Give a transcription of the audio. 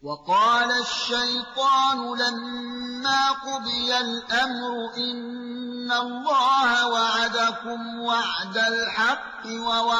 وقال الشيطان لما قضي الأمر إن الله وعدكم وعد الحق